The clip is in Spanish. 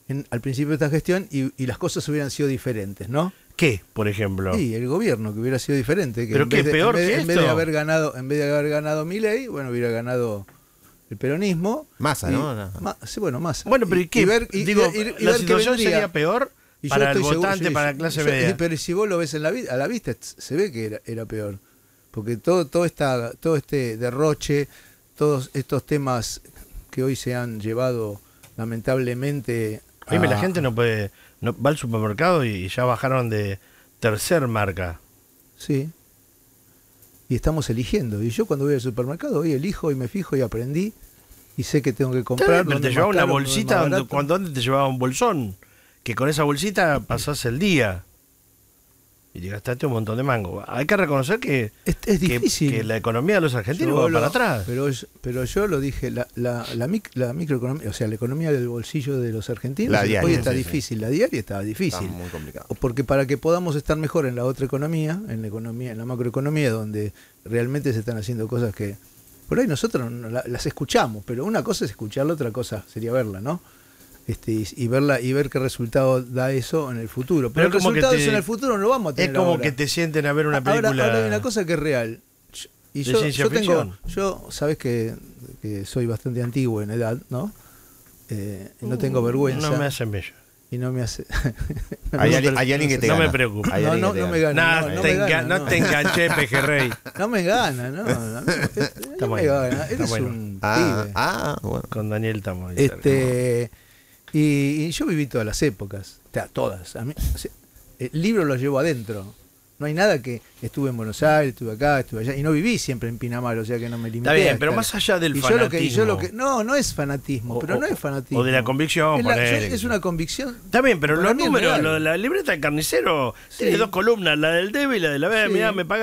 al principio de esta gestión y las cosas hubieran sido diferentes, ¿no? ¿Qué, por ejemplo? Sí, el gobierno que hubiera sido diferente. Que ¿Pero qué, peor que esto? En vez de haber ganado Milei, bueno, hubiera ganado el peronismo. Massa, ¿no? Sí, bueno, Massa. Bueno, pero ¿y qué? Digo, la situación sería peor para el votante, para la clase media. Pero si vos lo ves a la vista, se ve que era peor. Porque todo este derroche, todos estos temas que hoy se han llevado lamentablemente Dime, la gente no puede, va al supermercado y ya bajaron de tercer marca. Sí. Y estamos eligiendo. Y yo cuando voy al supermercado hoy elijo y me fijo y aprendí y sé que tengo que comprar. Pero te llevaba una bolsita cuando antes te llevaba un bolsón, que con esa bolsita pasás el día y te gastaste un montón de mango. Hay que reconocer que es difícil. Que la economía de los argentinos va para atrás. Pero yo lo dije, la microeconomía, o sea, la economía del bolsillo de los argentinos diaria, hoy está difícil. La diaria está difícil. Está muy complicado. Porque para que podamos estar mejor en la otra economía, en la macroeconomía, donde realmente se están haciendo cosas que por ahí nosotros las escuchamos, pero una cosa es escucharla, otra cosa sería verla, ¿no? Y verla y ver qué resultado da eso en el futuro. Pero el resultado en el futuro no lo vamos a tener. Es como ahora. que te sienten a ver una película. Ahora hay una cosa que es real. Y yo sabes que soy bastante antiguo en edad, ¿no? No tengo vergüenza. No me hacen bello. Y no me hace. Hay alguien que te gana. No me preocupa. No me gana. No te enganché, pejerrey. No me gana, no. No me gana. Eres un pibe. Bueno. Con Daniel estamos ahí cerca. Y yo viví todas las épocas, o sea, todas. El libro lo llevo adentro. No hay nada que estuve en Buenos Aires, estuve acá, estuve allá. Y no viví siempre en Pinamar, o sea que no me limité. Está bien, pero más allá del fanatismo. No es fanatismo, pero no es fanatismo. O de la convicción. Es una convicción. Está bien, pero los números, la libreta del carnicero tiene dos columnas, la del debe y la de la B. Mirá, me paga